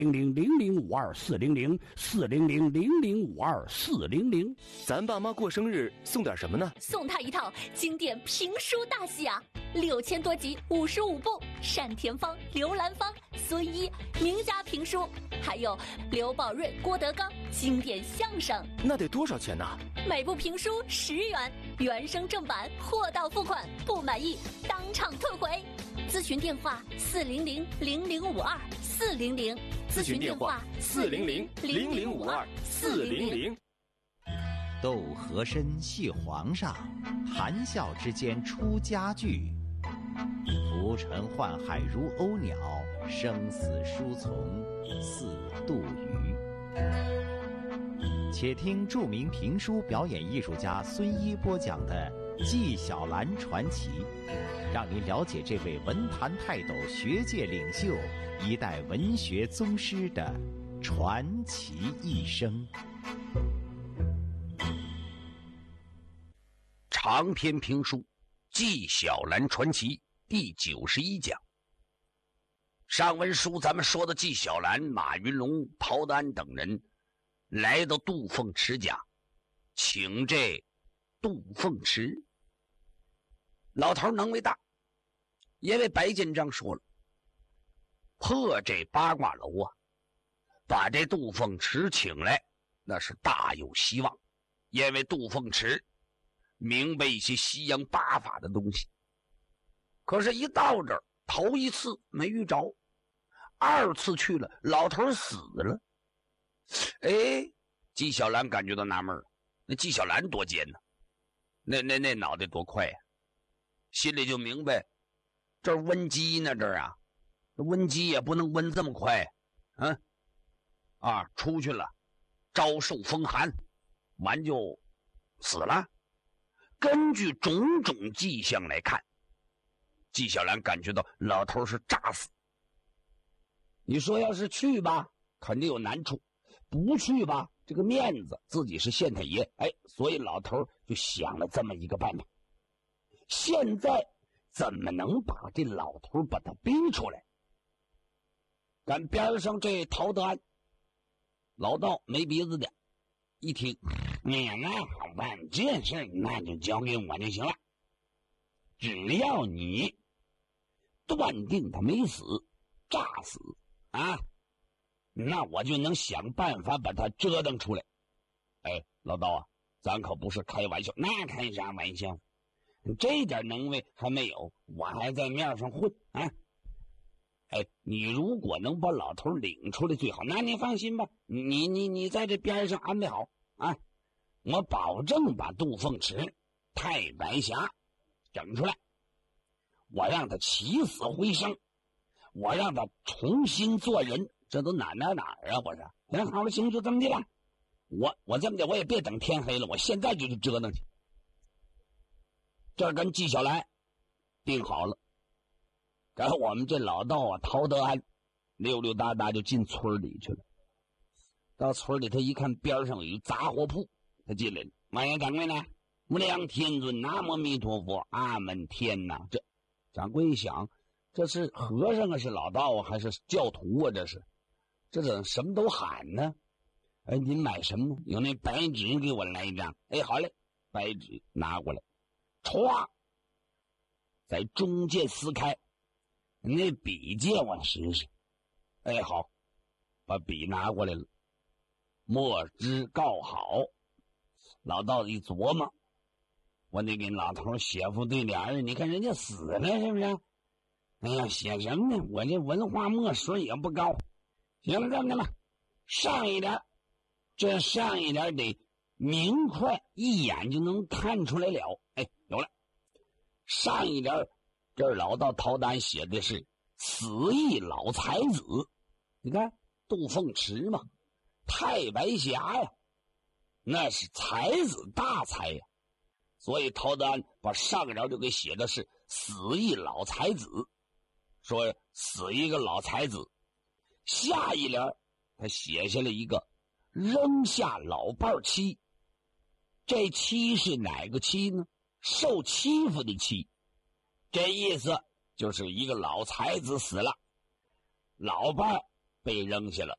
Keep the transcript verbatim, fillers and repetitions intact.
零零零零五二四零零四零零零零五二四零零。 咱爸妈过生日送点什么呢？ 送他一套经典评书大戏啊，六千多集，五十五部，单田芳、刘兰芳、孙一名家评书，还有刘宝瑞、郭德纲经典相声。 那得多少钱呢？ 每部评书十元，原声正版，货到付款，不满意当场退回。咨询电话四零零零零五二四零零。 咨询电话四零零零零五二四零零。 斗和珅系皇上，谈笑之间出家具。浮沉宦海如鸥鸟，生死书从似杜鱼。且听著名评书表演艺术家孙一播讲的《纪晓岚传奇》，让您了解这位文坛泰斗、学界领袖、一代文学宗师的传奇一生。 长篇评书《纪晓岚传奇》第九十一讲。上文书咱们说的纪晓岚、马云龙、陶德安等人来到杜凤池家，请这杜凤池。老头能为大，因为白建章说了，破这八卦楼啊，把这杜凤池请来，那是大有希望。因为杜凤池明白一些西洋八法的东西，可是一到这儿，头一次没遇着，二次去了，老头死了。哎，纪晓岚感觉到纳闷了，那纪晓岚多尖呢，那那那脑袋多快呀、啊，心里就明白，这儿温鸡呢，这儿啊，温鸡也不能温这么快，嗯，啊，出去了，遭受风寒，完就死了。根据种种迹象来看，纪晓岚感觉到老头是诈死。你说要是去吧，肯定有难处；不去吧，这个面子自己是县太爷，哎，所以老头就想了这么一个办法。现在怎么能把这老头把他逼出来？赶边上这陶德安，老道没鼻子的，一听，哎呀，那好办，这事那就交给我就行了。只要你断定他没死，诈死啊，那我就能想办法把他折腾出来。哎，老道啊，咱可不是开玩笑，那开啥玩笑？这点能为还没有，我还在面上混啊！哎，你如果能把老头领出来最好，那你放心吧，你你你在这边上安排好啊，我保证把杜凤池、太白峡整出来，我让他起死回生，我让他重新做人，这都哪哪哪儿啊！我说，那好了，行，就这么的吧。我我这么的，我也别等天黑了，我现在就去折腾去。这跟纪晓岚定好了，然后我们这老道啊，陶德安溜溜达达就进村里去了。到村里，他一看边上有一杂货铺，他进来了。王爷掌柜呢？无量天尊，南无弥陀佛，阿门天哪！这掌柜一想，这是和尚啊，是老道啊，还是教徒啊？这是，这怎么什么都喊呢？哎，您买什么？有那白纸给我来一张。哎，好嘞，白纸拿过来。歘，在中间撕开，那笔借我试试。哎，好，把笔拿过来了。墨汁告好，老道子一琢磨，我得给老头写副对联，你看人家死了是不是？哎呀，写什么呢？我这文化墨水也不高。行了，这么的吧，上一点，这上一点得明快，一眼就能看出来了。哎，有了，上一点，这儿老道陶丹写的是死义老才子，你看杜凤池嘛，太白峡呀，那是才子大才呀，所以陶德安把上联就给写的是死义老才子，说死一个老才子。下一联他写下了一个扔下老伴妻，这妻是哪个妻呢？受欺负的妻，这意思就是一个老才子死了，老伴被扔下了，